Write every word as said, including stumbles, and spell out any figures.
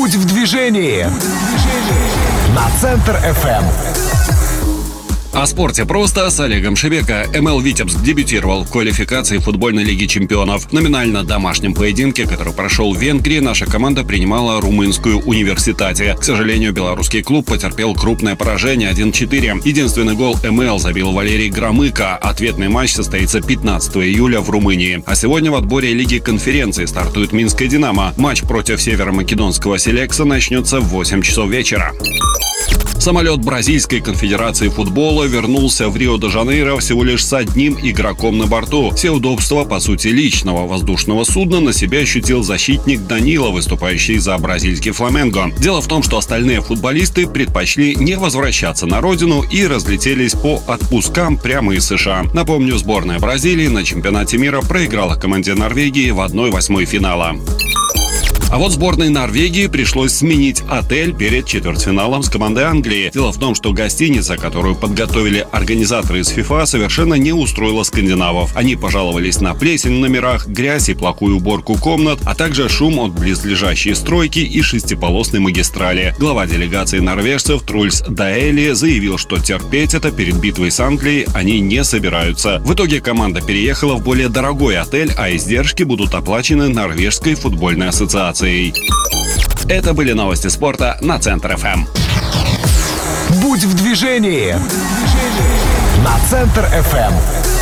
Будь в движении на Центр эф эм. О спорте просто с Олегом Шебека. эм эл «Витебск» дебютировал в квалификации футбольной лиги чемпионов. В номинально домашнем поединке, который прошел в Венгрии, наша команда принимала румынскую «Университате». К сожалению, белорусский клуб потерпел крупное поражение один-четыре. Единственный гол эм эл забил Валерий Громыко. Ответный матч состоится пятнадцатого июля в Румынии. А сегодня в отборе Лиги конференции стартует Минская «Динамо». Матч против северомакедонского «Селекса» начнется в восемь часов вечера. Самолет Бразильской конфедерации футбола вернулся в Рио-де-Жанейро всего лишь с одним игроком на борту. Все удобства, по сути, личного воздушного судна на себя ощутил защитник Данила, выступающий за бразильский «Фламенго». Дело в том, что остальные футболисты предпочли не возвращаться на родину и разлетелись по отпускам прямо из США. Напомню, сборная Бразилии на чемпионате мира проиграла команде Норвегии в одной восьмой финала. А вот сборной Норвегии пришлось сменить отель перед четвертьфиналом с командой Англии. Дело в том, что гостиница, которую подготовили организаторы из ФИФА, совершенно не устроила скандинавов. Они пожаловались на плесень в номерах, грязь и плохую уборку комнат, а также шум от близлежащей стройки и шестиполосной магистрали. Глава делегации норвежцев Трульс Даэли заявил, что терпеть это перед битвой с Англией они не собираются. В итоге команда переехала в более дорогой отель, а издержки будут оплачены Норвежской футбольной ассоциацией. Это были новости спорта на Центр эф эм. Будь в движении на Центр эф эм.